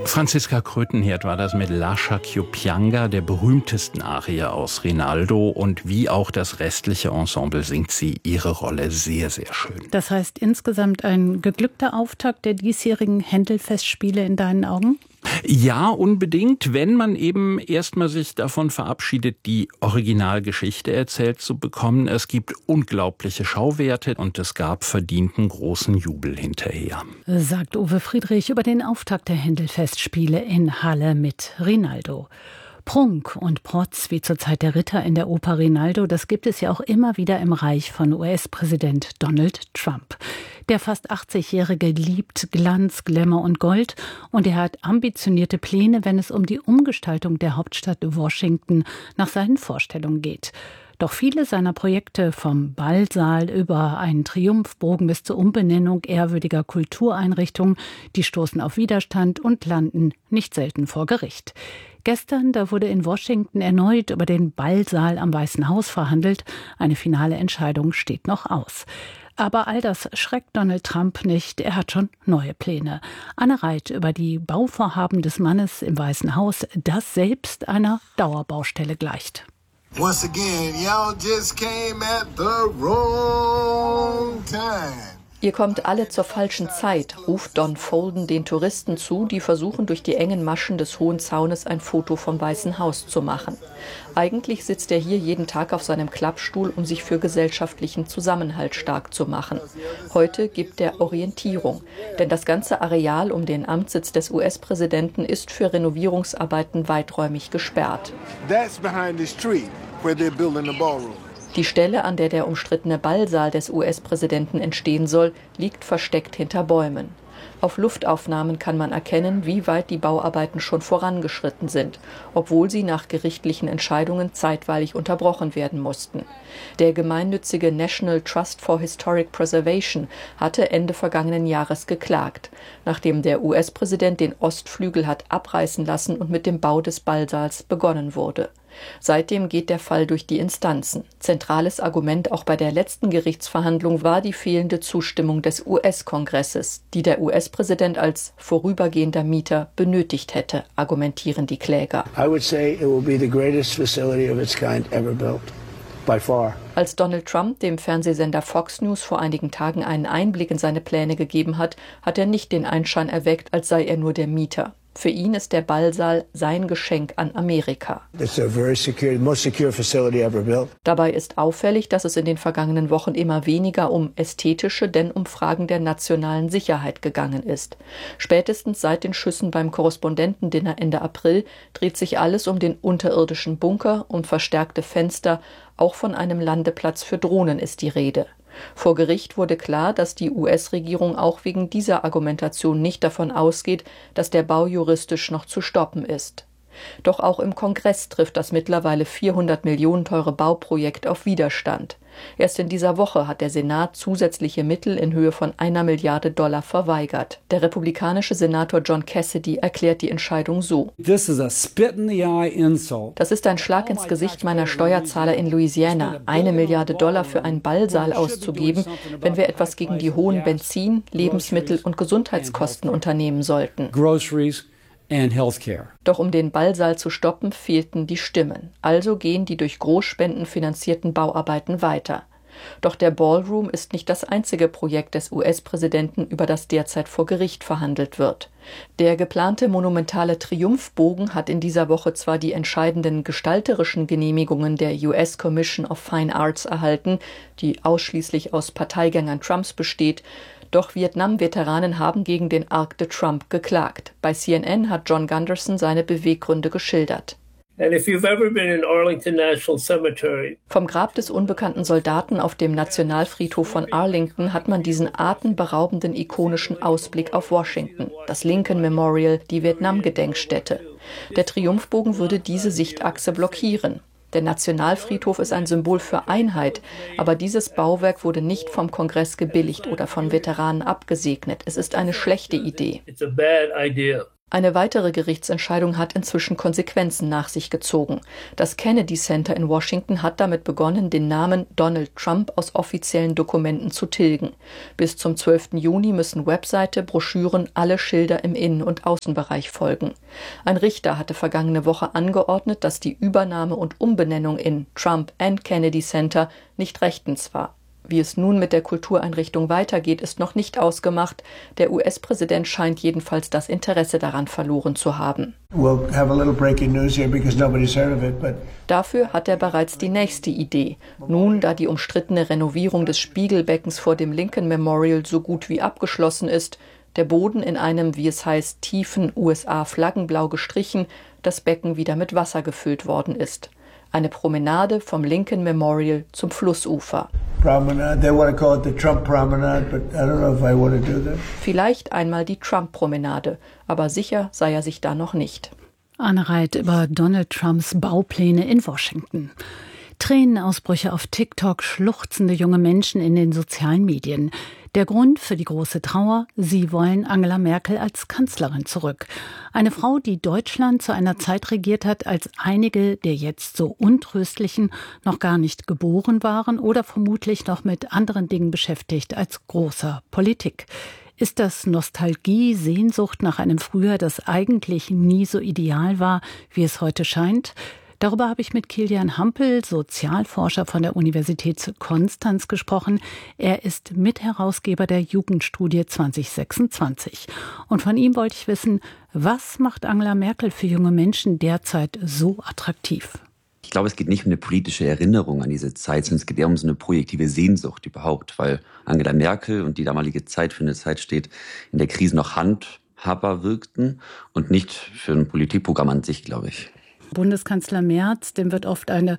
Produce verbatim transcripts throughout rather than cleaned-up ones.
Franziska Krötenhirt war das mit Lascia ch'io pianga, der berühmtesten Arie aus Rinaldo. Und wie auch das restliche Ensemble singt sie ihre Rolle sehr, sehr schön. Das heißt insgesamt ein geglückter Auftakt der diesjährigen Händel-Festspiele in deinen Augen? Ja, unbedingt, wenn man eben erstmal sich davon verabschiedet, die Originalgeschichte erzählt zu bekommen. Es gibt unglaubliche Schauwerte und es gab verdienten großen Jubel hinterher. Sagt Uwe Friedrich über den Auftakt der Händel-Festspiele in Halle mit Rinaldo. Prunk und Protz, wie zur Zeit der Ritter in der Oper Rinaldo, das gibt es ja auch immer wieder im Reich von U S-Präsident Donald Trump. Der fast achtzigjährige liebt Glanz, Glamour und Gold und er hat ambitionierte Pläne, wenn es um die Umgestaltung der Hauptstadt Washington nach seinen Vorstellungen geht. Doch viele seiner Projekte, vom Ballsaal über einen Triumphbogen bis zur Umbenennung ehrwürdiger Kultureinrichtungen, die stoßen auf Widerstand und landen nicht selten vor Gericht. Gestern, da wurde in Washington erneut über den Ballsaal am Weißen Haus verhandelt. Eine finale Entscheidung steht noch aus. Aber all das schreckt Donald Trump nicht. Er hat schon neue Pläne. Anne Reit über die Bauvorhaben des Mannes im Weißen Haus, das selbst einer Dauerbaustelle gleicht. Once again, y'all just came at the wrong time. Ihr kommt alle zur falschen Zeit, ruft Don Folden den Touristen zu, die versuchen, durch die engen Maschen des hohen Zaunes ein Foto vom Weißen Haus zu machen. Eigentlich sitzt er hier jeden Tag auf seinem Klappstuhl, um sich für gesellschaftlichen Zusammenhalt stark zu machen. Heute gibt er Orientierung, denn das ganze Areal um den Amtssitz des U S-Präsidenten ist für Renovierungsarbeiten weiträumig gesperrt. That's behind this tree where they're building the ballroom. Die Stelle, an der der umstrittene Ballsaal des U S-Präsidenten entstehen soll, liegt versteckt hinter Bäumen. Auf Luftaufnahmen kann man erkennen, wie weit die Bauarbeiten schon vorangeschritten sind, obwohl sie nach gerichtlichen Entscheidungen zeitweilig unterbrochen werden mussten. Der gemeinnützige National Trust for Historic Preservation hatte Ende vergangenen Jahres geklagt, nachdem der U S-Präsident den Ostflügel hat abreißen lassen und mit dem Bau des Ballsaals begonnen wurde. Seitdem geht der Fall durch die Instanzen. Zentrales Argument auch bei der letzten Gerichtsverhandlung war die fehlende Zustimmung des U S-Kongresses, die der U S-Präsident als vorübergehender Mieter benötigt hätte, argumentieren die Kläger. I would say it will be the greatest facility of its kind ever built. By far. Als Donald Trump dem Fernsehsender Fox News vor einigen Tagen einen Einblick in seine Pläne gegeben hat, hat er nicht den Anschein erweckt, als sei er nur der Mieter. Für ihn ist der Ballsaal sein Geschenk an Amerika. It's a very secure, most secure facility ever built. Dabei ist auffällig, dass es in den vergangenen Wochen immer weniger um ästhetische, denn um Fragen der nationalen Sicherheit gegangen ist. Spätestens seit den Schüssen beim Korrespondentendinner Ende April dreht sich alles um den unterirdischen Bunker, um verstärkte Fenster, auch von einem Landeplatz für Drohnen ist die Rede. Vor Gericht wurde klar, dass die U S-Regierung auch wegen dieser Argumentation nicht davon ausgeht, dass der Bau juristisch noch zu stoppen ist. Doch auch im Kongress trifft das mittlerweile vierhundert Millionen teure Bauprojekt auf Widerstand. Erst in dieser Woche hat der Senat zusätzliche Mittel in Höhe von einer Milliarde Dollar verweigert. Der republikanische Senator John Cassidy erklärt die Entscheidung so: This is a spit in the eye insult. Das ist ein Schlag ins Gesicht meiner Steuerzahler in Louisiana, eine Milliarde Dollar für einen Ballsaal auszugeben, wenn wir etwas gegen die hohen Benzin-, Lebensmittel- und Gesundheitskosten unternehmen sollten. Groceries and healthcare. Doch um den Ballsaal zu stoppen, fehlten die Stimmen. Also gehen die durch Großspenden finanzierten Bauarbeiten weiter. Doch der Ballroom ist nicht das einzige Projekt des U S-Präsidenten, über das derzeit vor Gericht verhandelt wird. Der geplante monumentale Triumphbogen hat in dieser Woche zwar die entscheidenden gestalterischen Genehmigungen der U S Commission of Fine Arts erhalten, die ausschließlich aus Parteigängern Trumps besteht, doch Vietnam-Veteranen haben gegen den Arc de Trump geklagt. Bei C N N hat John Gunderson seine Beweggründe geschildert. And if you've ever been in Arlington National Cemetery. Vom Grab des unbekannten Soldaten auf dem Nationalfriedhof von Arlington hat man diesen atemberaubenden ikonischen Ausblick auf Washington, das Lincoln Memorial, die Vietnam-Gedenkstätte. Der Triumphbogen würde diese Sichtachse blockieren. Der Nationalfriedhof ist ein Symbol für Einheit, aber dieses Bauwerk wurde nicht vom Kongress gebilligt oder von Veteranen abgesegnet. Es ist eine schlechte Idee. It's a bad idea. Eine weitere Gerichtsentscheidung hat inzwischen Konsequenzen nach sich gezogen. Das Kennedy Center in Washington hat damit begonnen, den Namen Donald Trump aus offiziellen Dokumenten zu tilgen. Bis zum zwölften Juni müssen Webseite, Broschüren, alle Schilder im Innen- und Außenbereich folgen. Ein Richter hatte vergangene Woche angeordnet, dass die Übernahme und Umbenennung in Trump and Kennedy Center nicht rechtens war. Wie es nun mit der Kultureinrichtung weitergeht, ist noch nicht ausgemacht. Der U S-Präsident scheint jedenfalls das Interesse daran verloren zu haben. We'll have a little breaking news here because nobody's heard of it, but Dafür hat er bereits die nächste Idee. Nun, da die umstrittene Renovierung des Spiegelbeckens vor dem Lincoln Memorial so gut wie abgeschlossen ist, der Boden in einem, wie es heißt, tiefen U S A-Flaggenblau gestrichen, das Becken wieder mit Wasser gefüllt worden ist. Eine Promenade vom Lincoln Memorial zum Flussufer. promenade. They want to call it the Trump promenade, but I don't know if I want to do that. Vielleicht einmal die Trump-Promenade, aber sicher sei er sich da noch nicht. Anne Reit über Donald Trumps Baupläne in Washington. Tränenausbrüche auf TikTok, schluchzende junge Menschen in den sozialen Medien. Der Grund für die große Trauer: Sie wollen Angela Merkel als Kanzlerin zurück. Eine Frau, die Deutschland zu einer Zeit regiert hat, als einige der jetzt so Untröstlichen noch gar nicht geboren waren oder vermutlich noch mit anderen Dingen beschäftigt als großer Politik. Ist das Nostalgie, Sehnsucht nach einem Früher, das eigentlich nie so ideal war, wie es heute scheint? Darüber habe ich mit Kilian Hampel, Sozialforscher von der Universität Konstanz, gesprochen. Er ist Mitherausgeber der Jugendstudie zwanzig sechsundzwanzig. Und von ihm wollte ich wissen, was macht Angela Merkel für junge Menschen derzeit so attraktiv? Ich glaube, es geht nicht um eine politische Erinnerung an diese Zeit, sondern es geht eher um so eine projektive Sehnsucht überhaupt, weil Angela Merkel und die damalige Zeit für eine Zeit steht, in der Krise noch handhabbar wirkten und nicht für ein Politikprogramm an sich, glaube ich. Bundeskanzler Merz, dem wird oft eine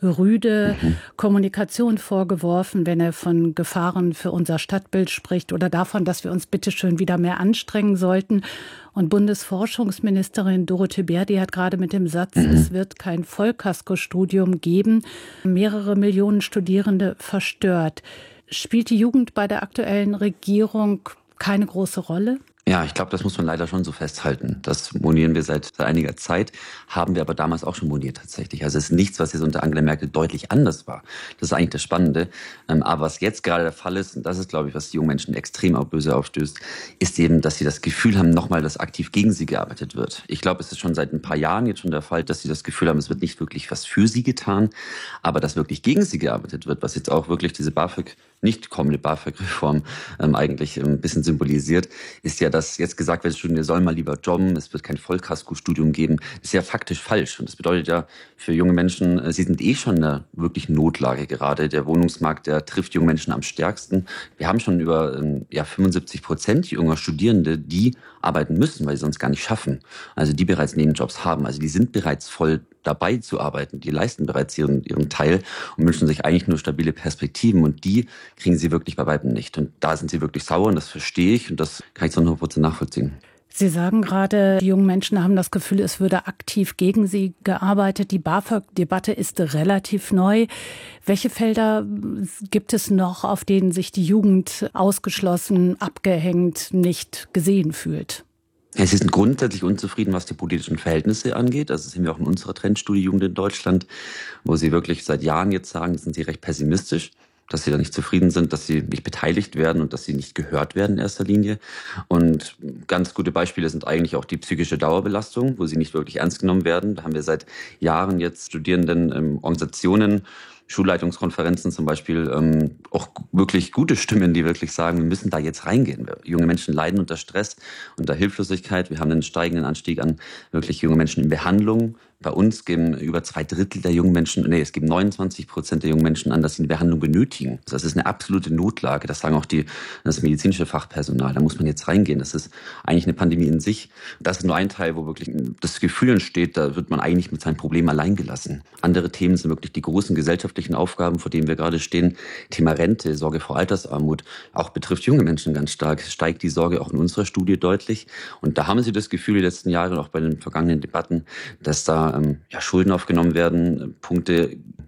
rüde mhm. Kommunikation vorgeworfen, wenn er von Gefahren für unser Stadtbild spricht oder davon, dass wir uns bitteschön wieder mehr anstrengen sollten. Und Bundesforschungsministerin Dorothee Bär, die hat gerade mit dem Satz, mhm. es wird kein Vollkaskostudium geben, mehrere Millionen Studierende verstört. Spielt die Jugend bei der aktuellen Regierung keine große Rolle? Ja, ich glaube, das muss man leider schon so festhalten. Das monieren wir seit einiger Zeit, haben wir aber damals auch schon moniert tatsächlich. Also es ist nichts, was jetzt unter Angela Merkel deutlich anders war. Das ist eigentlich das Spannende. Aber was jetzt gerade der Fall ist, und das ist, glaube ich, was die jungen Menschen extrem auch böse aufstößt, ist eben, dass sie das Gefühl haben, nochmal, dass aktiv gegen sie gearbeitet wird. Ich glaube, es ist schon seit ein paar Jahren jetzt schon der Fall, dass sie das Gefühl haben, es wird nicht wirklich was für sie getan, aber dass wirklich gegen sie gearbeitet wird, was jetzt auch wirklich diese BAföG, nicht kommende BAföG-Reform ähm, eigentlich ein bisschen symbolisiert, ist ja, dass jetzt gesagt wird, Studierende sollen mal lieber jobben, es wird kein Vollkasko-Studium geben. Das ist ja faktisch falsch. Und das bedeutet ja für junge Menschen, sie sind eh schon in einer wirklichen Notlage gerade. Der Wohnungsmarkt, der trifft junge Menschen am stärksten. Wir haben schon über ja, fünfundsiebzig Prozent junger Studierende, die arbeiten müssen, weil sie sonst gar nicht schaffen. Also die bereits Nebenjobs haben. Also die sind bereits voll dabei zu arbeiten. Die leisten bereits ihren, ihren Teil und wünschen sich eigentlich nur stabile Perspektiven. Und die kriegen sie wirklich bei weitem nicht. Und da sind sie wirklich sauer und das verstehe ich und das kann ich zu hundert Prozent nachvollziehen. Sie sagen gerade, die jungen Menschen haben das Gefühl, es würde aktiv gegen sie gearbeitet. Die BAföG-Debatte ist relativ neu. Welche Felder gibt es noch, auf denen sich die Jugend ausgeschlossen, abgehängt, nicht gesehen fühlt? Sie sind grundsätzlich unzufrieden, was die politischen Verhältnisse angeht. Also sehen wir auch in unserer Trendstudie Jugend in Deutschland, wo sie wirklich seit Jahren jetzt sagen, sind sie recht pessimistisch, dass sie da nicht zufrieden sind, dass sie nicht beteiligt werden und dass sie nicht gehört werden in erster Linie. Und ganz gute Beispiele sind eigentlich auch die psychische Dauerbelastung, wo sie nicht wirklich ernst genommen werden. Da haben wir seit Jahren jetzt Studierenden, ähm, Organisationen, Schulleitungskonferenzen zum Beispiel, ähm, auch wirklich gute Stimmen, die wirklich sagen, wir müssen da jetzt reingehen. Junge Menschen leiden unter Stress, unter Hilflosigkeit. Wir haben einen steigenden Anstieg an wirklich junge Menschen in Behandlung. Bei uns geben über zwei Drittel der jungen Menschen, nee, es geben neunundzwanzig Prozent der jungen Menschen an, dass sie eine Behandlung benötigen. Das ist eine absolute Notlage. Das sagen auch die, das medizinische Fachpersonal. Da muss man jetzt reingehen. Das ist eigentlich eine Pandemie in sich. Das ist nur ein Teil, wo wirklich das Gefühl entsteht, da wird man eigentlich mit seinem Problem allein gelassen. Andere Themen sind wirklich die großen gesellschaftlichen Aufgaben, vor denen wir gerade stehen. Thema Rente, Sorge vor Altersarmut, auch betrifft junge Menschen ganz stark. Steigt die Sorge auch in unserer Studie deutlich. Und da haben sie das Gefühl, die letzten Jahre, auch bei den vergangenen Debatten, dass da ja, Schulden aufgenommen werden, Punkte,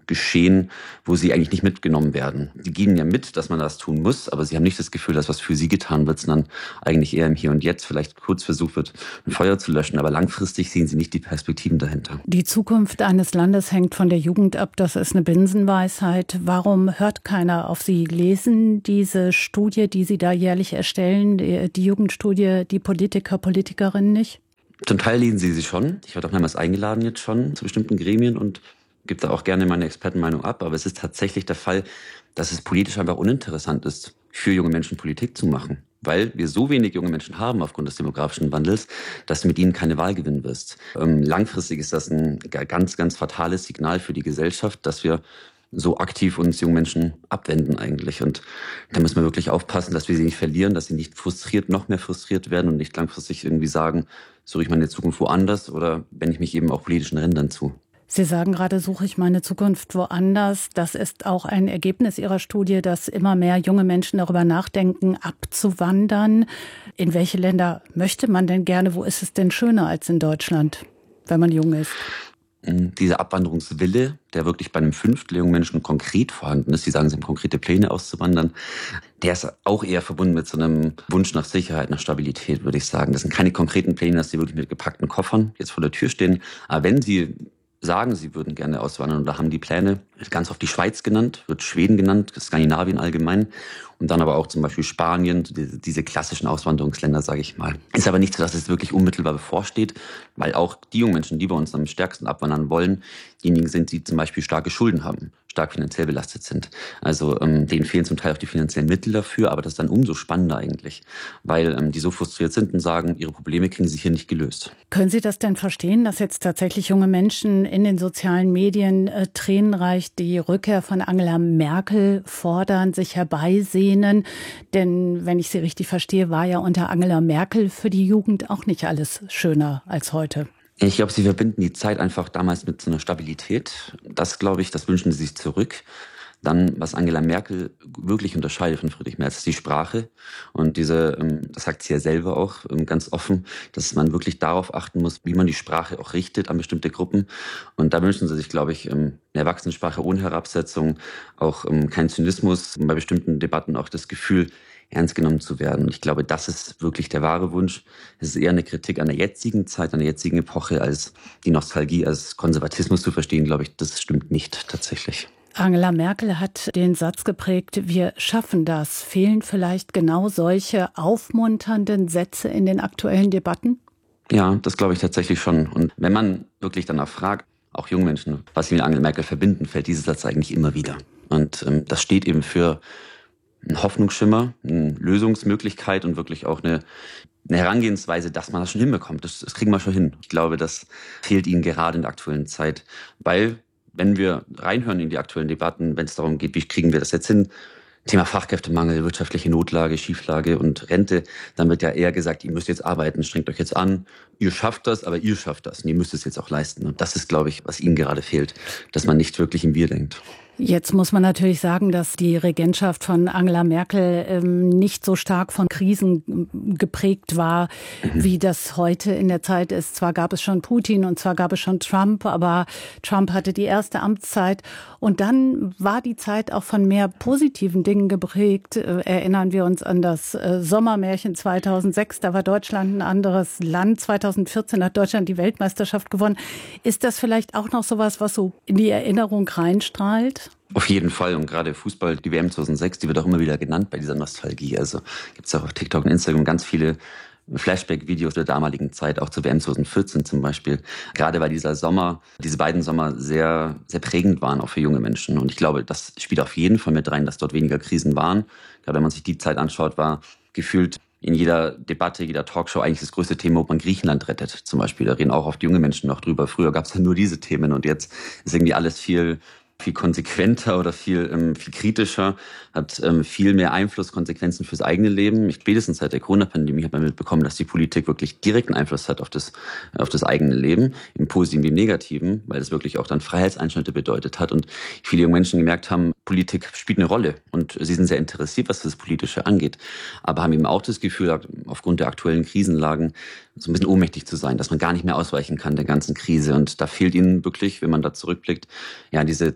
Geschehen, wo sie eigentlich nicht mitgenommen werden. Die gehen ja mit, dass man das tun muss, aber sie haben nicht das Gefühl, dass was für sie getan wird, sondern eigentlich eher im Hier und Jetzt vielleicht kurz versucht wird, ein Feuer zu löschen. Aber langfristig sehen sie nicht die Perspektiven dahinter. Die Zukunft eines Landes hängt von der Jugend ab. Das ist eine Binsenweisheit. Warum hört keiner auf Sie? Lesen diese Studie, die Sie da jährlich erstellen, die Jugendstudie, die Politiker, Politikerinnen nicht? Zum Teil lesen sie sie schon. Ich werde auch mehrmals eingeladen jetzt schon zu bestimmten Gremien und gebe da auch gerne meine Expertenmeinung ab. Aber es ist tatsächlich der Fall, dass es politisch einfach uninteressant ist, für junge Menschen Politik zu machen. Weil wir so wenig junge Menschen haben aufgrund des demografischen Wandels, dass du mit ihnen keine Wahl gewinnen wirst. Ähm, langfristig ist das ein ganz, ganz fatales Signal für die Gesellschaft, dass wir so aktiv uns jungen Menschen abwenden eigentlich. Und da müssen wir wirklich aufpassen, dass wir sie nicht verlieren, dass sie nicht frustriert, noch mehr frustriert werden und nicht langfristig irgendwie sagen, suche ich meine Zukunft woanders oder wende ich mich eben auch politischen Rändern zu. Sie sagen gerade, suche ich meine Zukunft woanders. Das ist auch ein Ergebnis Ihrer Studie, dass immer mehr junge Menschen darüber nachdenken, abzuwandern. In welche Länder möchte man denn gerne? Wo ist es denn schöner als in Deutschland, wenn man jung ist? Dieser Abwanderungswille, der wirklich bei einem Fünftel jungen Menschen konkret vorhanden ist, die sagen, sie haben konkrete Pläne auszuwandern, der ist auch eher verbunden mit so einem Wunsch nach Sicherheit, nach Stabilität, würde ich sagen. Das sind keine konkreten Pläne, dass sie wirklich mit gepackten Koffern jetzt vor der Tür stehen. Aber wenn sie sagen, sie würden gerne auswandern oder haben die Pläne, wird ganz oft die Schweiz genannt, wird Schweden genannt, Skandinavien allgemein und dann aber auch zum Beispiel Spanien, diese, diese klassischen Auswanderungsländer, sage ich mal. Ist aber nicht so, dass es wirklich unmittelbar bevorsteht, weil auch die jungen Menschen, die bei uns am stärksten abwandern wollen, diejenigen sind, die zum Beispiel starke Schulden haben, stark finanziell belastet sind. Also ähm, denen fehlen zum Teil auch die finanziellen Mittel dafür, aber das ist dann umso spannender eigentlich, weil ähm, die so frustriert sind und sagen, ihre Probleme kriegen sie hier nicht gelöst. Können Sie das denn verstehen, dass jetzt tatsächlich junge Menschen in den sozialen Medien äh, tränenreich die Rückkehr von Angela Merkel fordern, sich herbeisehnen? Denn wenn ich Sie richtig verstehe, war ja unter Angela Merkel für die Jugend auch nicht alles schöner als heute. Ich glaube, sie verbinden die Zeit einfach damals mit so einer Stabilität. Das, glaube ich, das wünschen sie sich zurück. Dann, was Angela Merkel wirklich unterscheidet von Friedrich Merz, ist die Sprache. Und diese, das sagt sie ja selber auch ganz offen, dass man wirklich darauf achten muss, wie man die Sprache auch richtet an bestimmte Gruppen. Und da wünschen sie sich, glaube ich, eine Erwachsenensprache ohne Herabsetzung, auch kein Zynismus, bei bestimmten Debatten auch das Gefühl, ernst genommen zu werden. Und ich glaube, das ist wirklich der wahre Wunsch. Es ist eher eine Kritik an der jetzigen Zeit, an der jetzigen Epoche, als die Nostalgie als Konservatismus zu verstehen, glaube ich, das stimmt nicht tatsächlich. Angela Merkel hat den Satz geprägt, wir schaffen das. Fehlen vielleicht genau solche aufmunternden Sätze in den aktuellen Debatten? Ja, das glaube ich tatsächlich schon. Und wenn man wirklich danach fragt, auch junge Menschen, was sie mit Angela Merkel verbinden, fällt dieser Satz eigentlich immer wieder. Und ähm, das steht eben für ein Hoffnungsschimmer, eine Lösungsmöglichkeit und wirklich auch eine, eine Herangehensweise, dass man das schon hinbekommt. Das, das kriegen wir schon hin. Ich glaube, das fehlt ihnen gerade in der aktuellen Zeit. Weil, wenn wir reinhören in die aktuellen Debatten, wenn es darum geht, wie kriegen wir das jetzt hin, Thema Fachkräftemangel, wirtschaftliche Notlage, Schieflage und Rente, dann wird ja eher gesagt, ihr müsst jetzt arbeiten, strengt euch jetzt an, ihr schafft das, aber ihr schafft das und ihr müsst es jetzt auch leisten. Und das ist, glaube ich, was ihnen gerade fehlt, dass man nicht wirklich im Wir denkt. Jetzt muss man natürlich sagen, dass die Regentschaft von Angela Merkel ähm, nicht so stark von Krisen geprägt war, mhm. wie das heute in der Zeit ist. Zwar gab es schon Putin und zwar gab es schon Trump, aber Trump hatte die erste Amtszeit. Und dann war die Zeit auch von mehr positiven Dingen geprägt. Äh, erinnern wir uns an das äh, Sommermärchen zweitausendsechs, da war Deutschland ein anderes Land. zweitausendvierzehn hat Deutschland die Weltmeisterschaft gewonnen. Ist das vielleicht auch noch sowas, was so in die Erinnerung reinstrahlt? Auf jeden Fall. Und gerade Fußball, die W M zweitausendsechs, die wird auch immer wieder genannt bei dieser Nostalgie. Also gibt es auch auf TikTok und Instagram ganz viele Flashback-Videos der damaligen Zeit, auch zur W M zweitausendvierzehn zum Beispiel. Gerade weil dieser Sommer, diese beiden Sommer sehr, sehr prägend waren, auch für junge Menschen. Und ich glaube, das spielt auf jeden Fall mit rein, dass dort weniger Krisen waren. Gerade wenn man sich die Zeit anschaut, war gefühlt in jeder Debatte, jeder Talkshow eigentlich das größte Thema, ob man Griechenland rettet. Zum Beispiel, da reden auch oft junge Menschen noch drüber. Früher gab es ja nur diese Themen und jetzt ist irgendwie alles viel viel konsequenter oder viel ähm, viel kritischer, hat ähm, viel mehr Einfluss, Konsequenzen fürs eigene Leben. Ich, spätestens seit der Corona-Pandemie hat man mitbekommen, dass die Politik wirklich direkten Einfluss hat auf das auf das eigene Leben, im Positiven wie im Negativen, weil es wirklich auch dann Freiheitseinschnitte bedeutet hat und viele junge Menschen gemerkt haben, Politik spielt eine Rolle und sie sind sehr interessiert, was das Politische angeht, aber haben eben auch das Gefühl, aufgrund der aktuellen Krisenlagen so ein bisschen ohnmächtig zu sein, dass man gar nicht mehr ausweichen kann der ganzen Krise und da fehlt ihnen wirklich, wenn man da zurückblickt, ja diese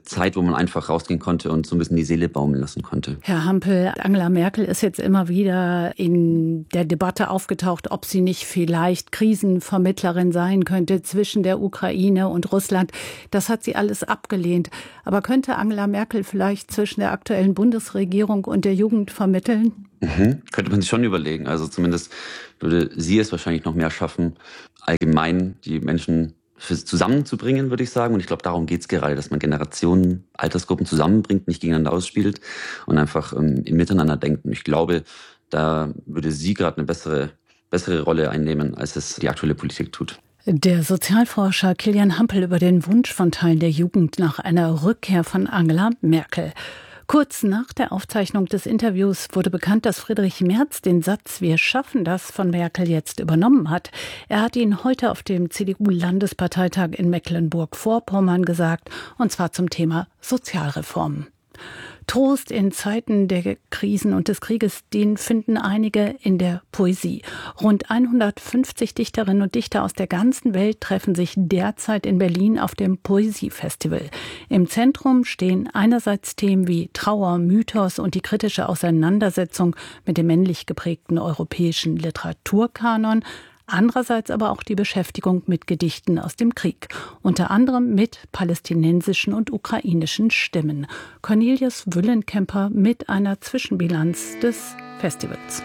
Zeit, wo man einfach rausgehen konnte und so ein bisschen die Seele baumeln lassen konnte. Herr Hampel, Angela Merkel ist jetzt immer wieder in der Debatte aufgetaucht, ob sie nicht vielleicht Krisenvermittlerin sein könnte zwischen der Ukraine und Russland. Das hat sie alles abgelehnt. Aber könnte Angela Merkel vielleicht zwischen der aktuellen Bundesregierung und der Jugend vermitteln? Mhm. Könnte man sich schon überlegen. Also zumindest würde sie es wahrscheinlich noch mehr schaffen, allgemein die Menschen zusammenzubringen, würde ich sagen. Und ich glaube, darum geht es gerade, dass man Generationen, Altersgruppen zusammenbringt, nicht gegeneinander ausspielt und einfach ähm, im Miteinander denkt. Und ich glaube, da würde sie gerade eine bessere, bessere Rolle einnehmen, als es die aktuelle Politik tut. Der Sozialforscher Kilian Hampel über den Wunsch von Teilen der Jugend nach einer Rückkehr von Angela Merkel. Kurz nach der Aufzeichnung des Interviews wurde bekannt, dass Friedrich Merz den Satz „Wir schaffen das" von Merkel jetzt übernommen hat. Er hat ihn heute auf dem C D U-Landesparteitag in Mecklenburg-Vorpommern gesagt, und zwar zum Thema Sozialreformen. Trost in Zeiten der Krisen und des Krieges, den finden einige in der Poesie. Rund hundertfünfzig Dichterinnen und Dichter aus der ganzen Welt treffen sich derzeit in Berlin auf dem Poesiefestival. Im Zentrum stehen einerseits Themen wie Trauer, Mythos und die kritische Auseinandersetzung mit dem männlich geprägten europäischen Literaturkanon, andererseits aber auch die Beschäftigung mit Gedichten aus dem Krieg, unter anderem mit palästinensischen und ukrainischen Stimmen. Cornelius Wüllenkemper mit einer Zwischenbilanz des Festivals.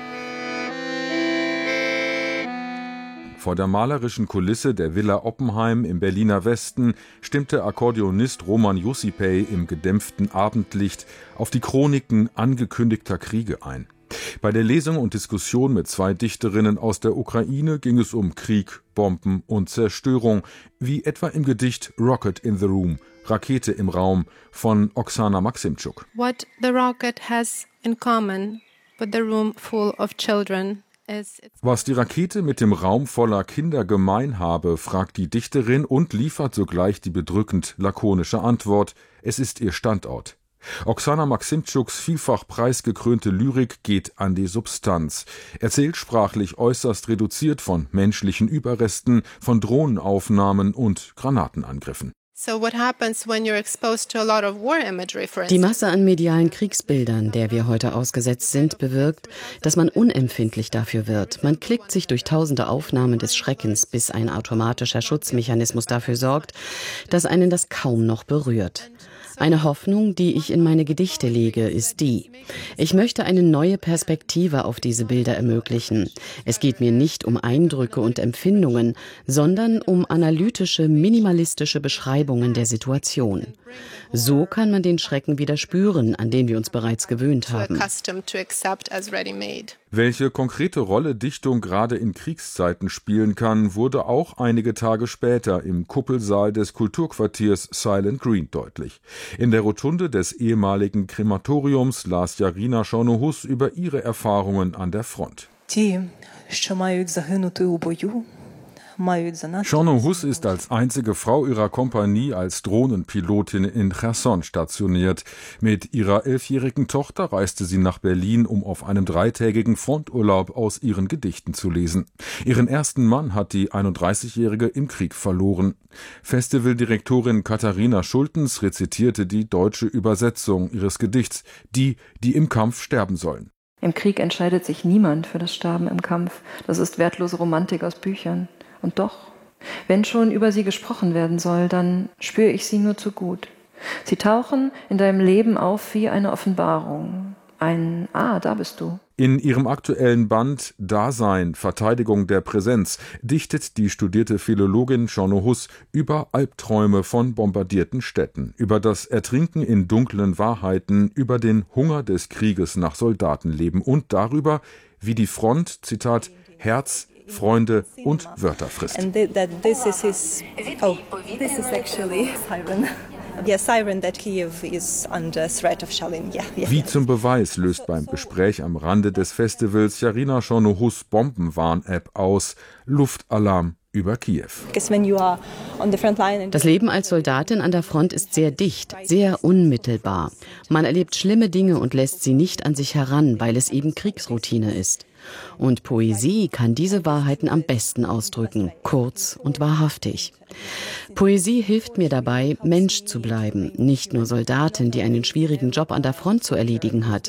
Vor der malerischen Kulisse der Villa Oppenheim im Berliner Westen stimmte Akkordeonist Roman Yusipay im gedämpften Abendlicht auf die Chroniken angekündigter Kriege ein. Bei der Lesung und Diskussion mit zwei Dichterinnen aus der Ukraine ging es um Krieg, Bomben und Zerstörung, wie etwa im Gedicht Rocket in the Room, Rakete im Raum von Oksana Maximchuk. What the rocket has in common with the room full of children is Was die Rakete mit dem Raum voller Kinder gemein habe, fragt die Dichterin und liefert sogleich die bedrückend lakonische Antwort: Es ist ihr Standort. Oksana Maximchuks vielfach preisgekrönte Lyrik geht an die Substanz, erzählt sprachlich äußerst reduziert von menschlichen Überresten, von Drohnenaufnahmen und Granatenangriffen. Die Masse an medialen Kriegsbildern, der wir heute ausgesetzt sind, bewirkt, dass man unempfindlich dafür wird. Man klickt sich durch tausende Aufnahmen des Schreckens, bis ein automatischer Schutzmechanismus dafür sorgt, dass einen das kaum noch berührt. Eine Hoffnung, die ich in meine Gedichte lege, ist die: Ich möchte eine neue Perspektive auf diese Bilder ermöglichen. Es geht mir nicht um Eindrücke und Empfindungen, sondern um analytische, minimalistische Beschreibungen der Situation. So kann man den Schrecken wieder spüren, an den wir uns bereits gewöhnt haben. Welche konkrete Rolle Dichtung gerade in Kriegszeiten spielen kann, wurde auch einige Tage später im Kuppelsaal des Kulturquartiers Silent Green deutlich. In der Rotunde des ehemaligen Krematoriums las Jarina Schornohus über ihre Erfahrungen an der Front. Schornohus ist als einzige Frau ihrer Kompanie als Drohnenpilotin in Cherson stationiert. Mit ihrer elfjährigen Tochter reiste sie nach Berlin, um auf einem dreitägigen Fronturlaub aus ihren Gedichten zu lesen. Ihren ersten Mann hat die einunddreißigjährige im Krieg verloren. Festivaldirektorin Katharina Schultens rezitierte die deutsche Übersetzung ihres Gedichts, die, die im Kampf sterben sollen. Im Krieg entscheidet sich niemand für das Sterben im Kampf. Das ist wertlose Romantik aus Büchern. Und doch, wenn schon über sie gesprochen werden soll, dann spüre ich sie nur zu gut. Sie tauchen in deinem Leben auf wie eine Offenbarung. Ein Ah, da bist du. In ihrem aktuellen Band Dasein, Verteidigung der Präsenz dichtet die studierte Philologin Schornohus über Albträume von bombardierten Städten, über das Ertrinken in dunklen Wahrheiten, über den Hunger des Krieges nach Soldatenleben und darüber, wie die Front, Zitat, Herz, Freunde und Wörter frisst. Wie zum Beweis löst beim Gespräch am Rande des Festivals Jarina Schornohus Bombenwarn-App aus. Luftalarm über Kiew. Das Leben als Soldatin an der Front ist sehr dicht, sehr unmittelbar. Man erlebt schlimme Dinge und lässt sie nicht an sich heran, weil es eben Kriegsroutine ist. Und Poesie kann diese Wahrheiten am besten ausdrücken, kurz und wahrhaftig. Poesie hilft mir dabei, Mensch zu bleiben, nicht nur Soldatin, die einen schwierigen Job an der Front zu erledigen hat.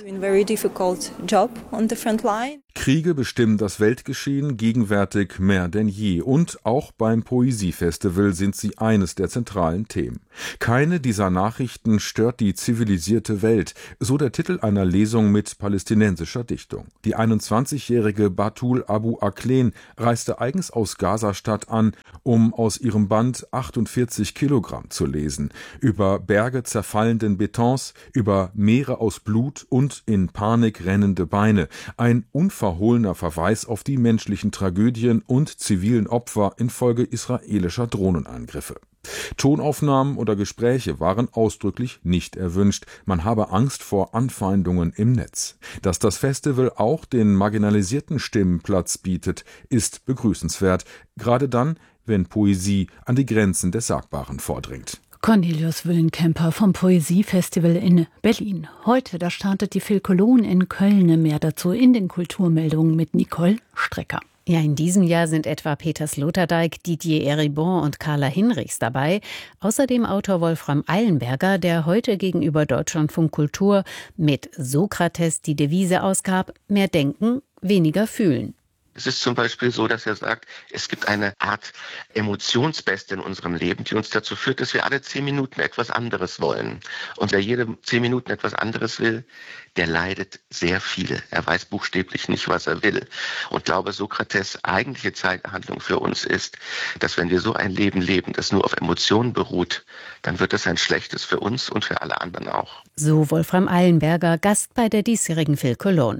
Kriege bestimmen das Weltgeschehen gegenwärtig mehr denn je. Und auch beim Poesiefestival sind sie eines der zentralen Themen. Keine dieser Nachrichten stört die zivilisierte Welt, so der Titel einer Lesung mit palästinensischer Dichtung. Die einundzwanzigjährige Batul Abu Aklen reiste eigens aus Gazastadt an, um aus ihrem Band achtundvierzig Kilogramm zu lesen. Über Berge zerfallenden Betons, über Meere aus Blut und in Panik rennende Beine. Ein unverhohlener Verweis auf die menschlichen Tragödien und zivilen Opfer infolge israelischer Drohnenangriffe. Tonaufnahmen oder Gespräche waren ausdrücklich nicht erwünscht. Man habe Angst vor Anfeindungen im Netz. Dass das Festival auch den marginalisierten Stimmen Platz bietet, ist begrüßenswert. Gerade dann, wenn Poesie an die Grenzen des Sagbaren vordringt. Cornelius Willenkemper vom Poesiefestival in Berlin. Heute, da startet die Phil Cologne in Köln. Mehr dazu in den Kulturmeldungen mit Nicole Strecker. Ja, in diesem Jahr sind etwa Peter Sloterdijk, Didier Eribon und Carla Hinrichs dabei. Außerdem Autor Wolfram Eilenberger, der heute gegenüber Deutschlandfunk Kultur mit Sokrates die Devise ausgab: mehr denken, weniger fühlen. Es ist zum Beispiel so, dass er sagt, es gibt eine Art Emotionsbeste in unserem Leben, die uns dazu führt, dass wir alle zehn Minuten etwas anderes wollen. Und wer jede zehn Minuten etwas anderes will, der leidet sehr viel. Er weiß buchstäblich nicht, was er will. Und ich glaube, Sokrates' eigentliche Zeithandlung für uns ist, dass wenn wir so ein Leben leben, das nur auf Emotionen beruht, dann wird das ein schlechtes für uns und für alle anderen auch. So Wolfram Eilenberger, Gast bei der diesjährigen Phil Cologne.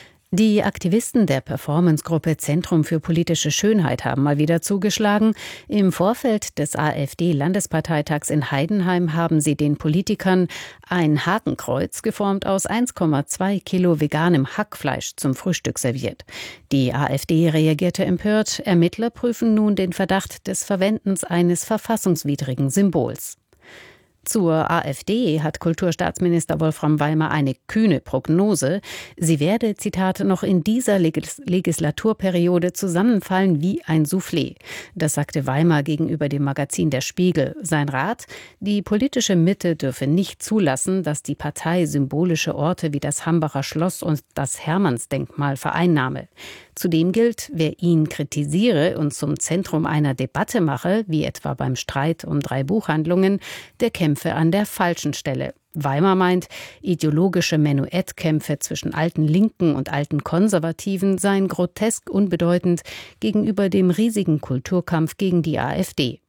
Die Aktivisten der Performancegruppe Zentrum für politische Schönheit haben mal wieder zugeschlagen. Im Vorfeld des AfD-Landesparteitags in Heidenheim haben sie den Politikern ein Hakenkreuz geformt aus eins Komma zwei Kilo veganem Hackfleisch zum Frühstück serviert. Die AfD reagierte empört. Ermittler prüfen nun den Verdacht des Verwendens eines verfassungswidrigen Symbols. Zur AfD hat Kulturstaatsminister Wolfram Weimar eine kühne Prognose. Sie werde, Zitat, noch in dieser Legis- Legislaturperiode zusammenfallen wie ein Soufflé. Das sagte Weimar gegenüber dem Magazin Der Spiegel. Sein Rat: Die politische Mitte dürfe nicht zulassen, dass die Partei symbolische Orte wie das Hambacher Schloss und das Hermannsdenkmal vereinnahme. Zudem gilt, wer ihn kritisiere und zum Zentrum einer Debatte mache, wie etwa beim Streit um drei Buchhandlungen, der kämpfe an der falschen Stelle. Weimar meint, ideologische Menuettkämpfe zwischen alten Linken und alten Konservativen seien grotesk unbedeutend gegenüber dem riesigen Kulturkampf gegen die AfD.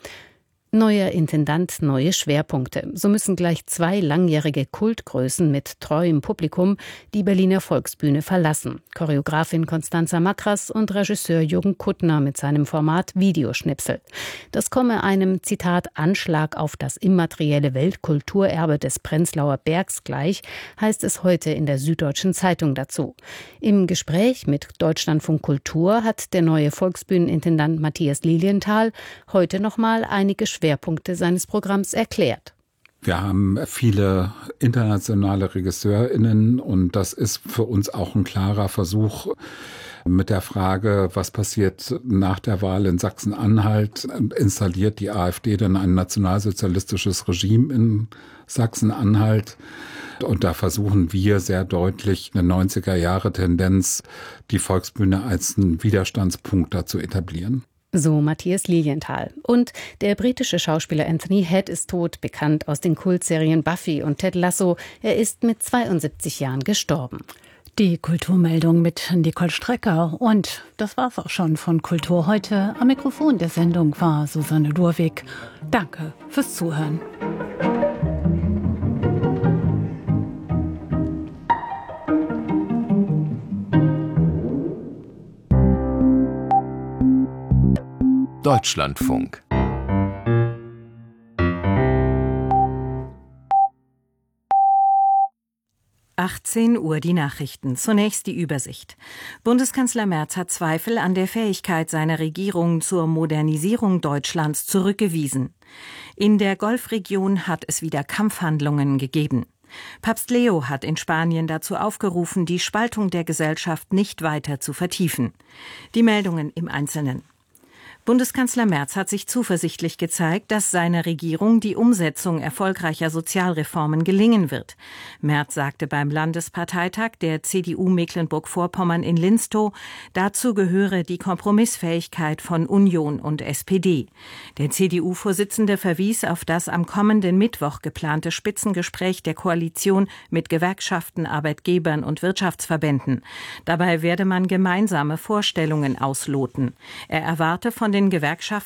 Neuer Intendant, neue Schwerpunkte. So müssen gleich zwei langjährige Kultgrößen mit treuem Publikum die Berliner Volksbühne verlassen. Choreografin Constanza Makras und Regisseur Jürgen Kuttner mit seinem Format Videoschnipsel. Das komme einem, Zitat, Anschlag auf das immaterielle Weltkulturerbe des Prenzlauer Bergs gleich, heißt es heute in der Süddeutschen Zeitung dazu. Im Gespräch mit Deutschlandfunk Kultur hat der neue Volksbühnenintendant Matthias Lilienthal heute nochmal einige Schwerpunkte seines Programms erklärt. Wir haben viele internationale RegisseurInnen und das ist für uns auch ein klarer Versuch mit der Frage, was passiert nach der Wahl in Sachsen-Anhalt? Installiert die AfD denn ein nationalsozialistisches Regime in Sachsen-Anhalt? Und da versuchen wir sehr deutlich eine neunziger-Jahre-Tendenz, die Volksbühne als einen Widerstandspunkt dazu etablieren. So Matthias Lilienthal. Und der britische Schauspieler Anthony Head ist tot, bekannt aus den Kultserien Buffy und Ted Lasso. Er ist mit zweiundsiebzig Jahren gestorben. Die Kulturmeldung mit Nicole Strecker. Und das war's auch schon von Kultur heute. Am Mikrofon der Sendung war Susanne Durwig. Danke fürs Zuhören. Deutschlandfunk. achtzehn Uhr die Nachrichten. Zunächst die Übersicht. Bundeskanzler Merz hat Zweifel an der Fähigkeit seiner Regierung zur Modernisierung Deutschlands zurückgewiesen. In der Golfregion hat es wieder Kampfhandlungen gegeben. Papst Leo hat in Spanien dazu aufgerufen, die Spaltung der Gesellschaft nicht weiter zu vertiefen. Die Meldungen im Einzelnen. Bundeskanzler Merz hat sich zuversichtlich gezeigt, dass seiner Regierung die Umsetzung erfolgreicher Sozialreformen gelingen wird. Merz sagte beim Landesparteitag der C D U Mecklenburg-Vorpommern in Linstow, dazu gehöre die Kompromissfähigkeit von Union und S P D. Der C D U-Vorsitzende verwies auf das am kommenden Mittwoch geplante Spitzengespräch der Koalition mit Gewerkschaften, Arbeitgebern und Wirtschaftsverbänden. Dabei werde man gemeinsame Vorstellungen ausloten. Er erwarte von den Gewerkschaften